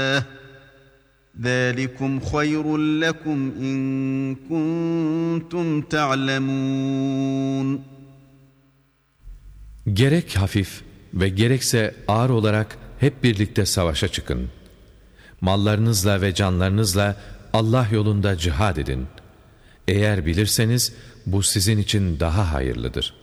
ذَٰلِكُمْ خَيْرٌ لَكُمْ اِنْ كُنْتُمْ تَعْلَمُونَ. Gerek hafif ve gerekse ağır olarak hep birlikte savaşa çıkın. Mallarınızla ve canlarınızla Allah yolunda cihad edin. Eğer bilirseniz bu sizin için daha hayırlıdır.